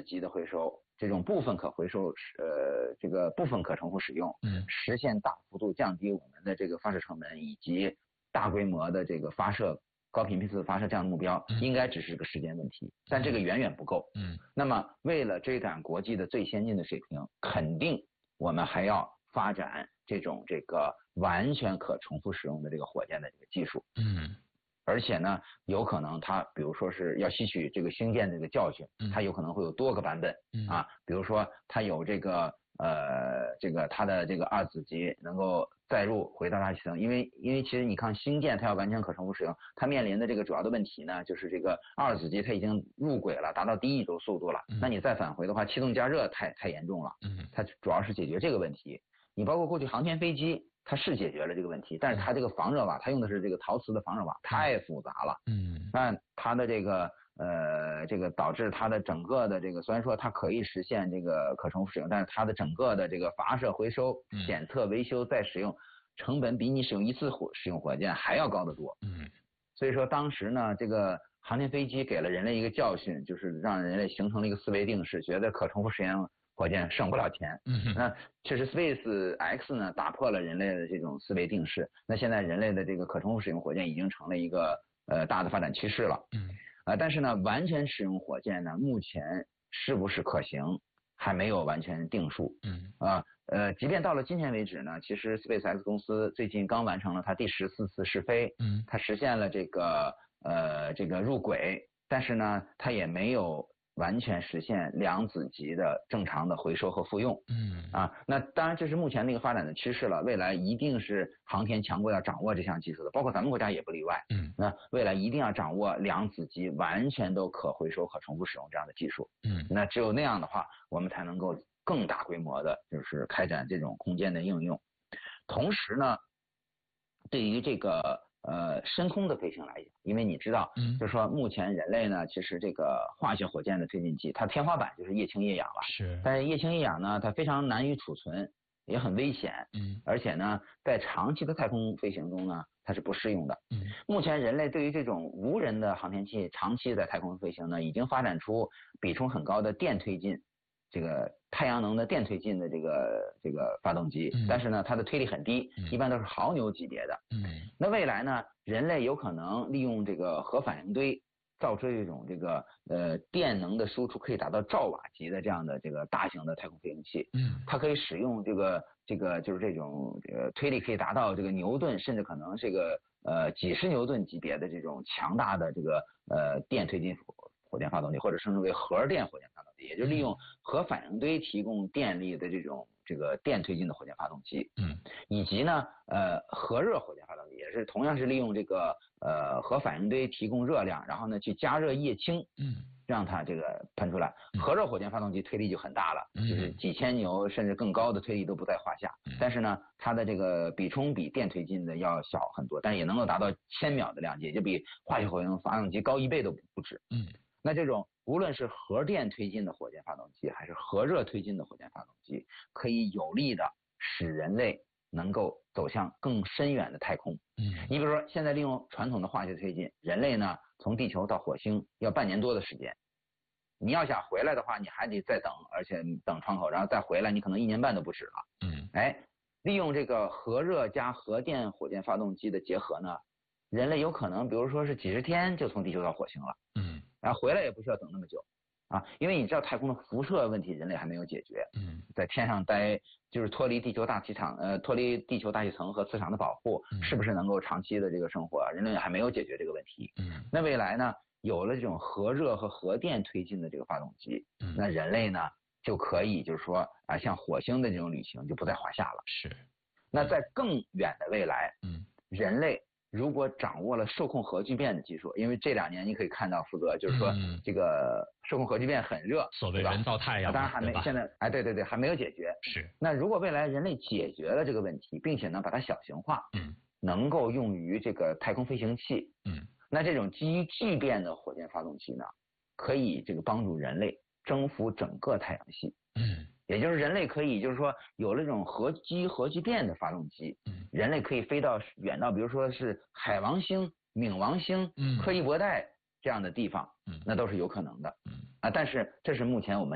级的回收，这种部分可回收这个部分可重复使用，实现大幅度降低我们的这个发射成本以及大规模的这个发射高频次发射这样的目标，应该只是个时间问题，但这个远远不够。那么为了追赶国际的最先进的水平，肯定我们还要发展这个完全可重复使用的这个火箭的这个技术。而且呢，有可能它比如说是要吸取这个星舰这个教训，它有可能会有多个版本啊，比如说它有这个它的这个2子级能够载入回到大气层，因为其实你看星舰它要完全可重复使用，它面临的这个主要的问题呢，就是这个2子级它已经入轨了，达到低宇宙速度了，那你再返回的话，气动加热太严重了，它主要是解决这个问题。你包括过去航天飞机，它是解决了这个问题，但是它这个防热瓦，它用的是这个陶瓷的防热瓦，太复杂了。那它的这个导致它的整个的这个，虽然说它可以实现这个可重复使用，但是它的整个的这个发射、回收、检测、维修、再使用成本比你使用一次使用火箭还要高得多。所以说当时呢，这个航天飞机给了人类一个教训，就是让人类形成了一个思维定式，觉得可重复实验火箭省不了钱。那确实 SpaceX 呢打破了人类的这种思维定式。那现在人类的这个可重复使用火箭已经成了一个大的发展趋势了。但是呢，完全使用火箭呢，目前是不是可行还没有完全定数。即便到了今天为止呢，其实 SpaceX 公司最近刚完成了它第14次试飞，它实现了这个入轨，但是呢，它也没有完全实现2子级的正常的回收和复用。那当然这是目前的一个发展的趋势了，未来一定是航天强国要掌握这项技术的，包括咱们国家也不例外。那未来一定要掌握2子级完全都可回收可重复使用这样的技术。那只有那样的话，我们才能够更大规模的就是开展这种空间的应用。同时呢，对于这个深空的飞行来讲，因为你知道，就是说目前人类呢，其实这个化学火箭的推进器，它天花板就是液氢液氧了。但是液氢液氧呢，它非常难以储存，也很危险。而且呢，在长期的太空飞行中呢，它是不适用的。目前人类对于这种无人的航天器长期在太空飞行呢，已经发展出比重很高的电推进。这个太阳能的电推进的这个发动机，但是呢，它的推力很低，一般都是毫牛级别的。那未来呢，人类有可能利用这个核反应堆造出一种这个电能的输出可以达到兆瓦级的这样的这个大型的太空飞行器。它可以使用这个就是这种推力可以达到这个牛顿，甚至可能这个几十牛顿级别的这种强大的这个电推进火箭发动机，或者称之为核电火箭发动机，也就是利用核反应堆提供电力的这个电推进的火箭发动机。以及呢核热火箭发动机也是同样是利用这个核反应堆提供热量，然后呢去加热液氢，让它这个喷出来。核热火箭发动机推力就很大了，就是几千牛甚至更高的推力都不在话下。但是呢，它的这个比冲比电推进的要小很多，但是也能够达到1000秒的亮节，就比化学火箭发动机高1倍都不止。那这种无论是核电推进的火箭发动机，还是核热推进的火箭发动机，可以有力的使人类能够走向更深远的太空。你比如说现在利用传统的化学推进，人类呢从地球到火星要半年多的时间，你要想回来的话，你还得再等，而且等窗口，然后再回来，你可能1年半都不止了。利用这个核热加核电火箭发动机的结合呢，人类有可能比如说是几十天就从地球到火星了。然后回来也不需要等那么久因为你知道太空的辐射问题人类还没有解决。在天上待就是脱离地球大气层和磁场的保护，是不是能够长期的这个生活，人类还没有解决这个问题。那未来呢，有了这种核热和核电推进的这个发动机，那人类呢就可以就是说像火星的这种旅行就不在话下了。那在更远的未来，人类如果掌握了受控核聚变的技术，因为这2年你可以看到福哥就是说这个受控核聚变很热， 所谓人造太阳， 当然还没现在对还没有解决。那如果未来人类解决了这个问题，并且呢把它小型化，能够用于这个太空飞行器，那这种基于聚变的火箭发动机呢，可以这个帮助人类征服整个太阳系。也就是人类可以就是说有了这种基于核聚变的发动机，人类可以飞到远到比如说是海王星、冥王星、柯伊伯带这样的地方，那都是有可能的。但是这是目前我们